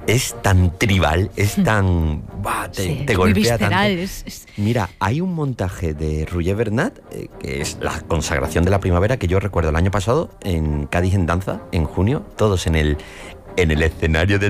es tan tribal, es tan... te golpea tanto. Mira, hay un montaje de Roger Bernat, que es la consagración de la primavera, que yo recuerdo el año pasado en Cádiz en Danza, en junio, todos en el escenario del